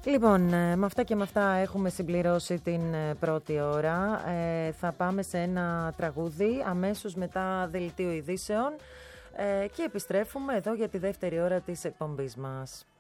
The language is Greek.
Λοιπόν, με αυτά και με αυτά έχουμε συμπληρώσει την πρώτη ώρα. Θα πάμε σε ένα τραγούδι αμέσως μετά δελτίο ειδήσεων και επιστρέφουμε εδώ για τη δεύτερη ώρα της εκπομπής μας.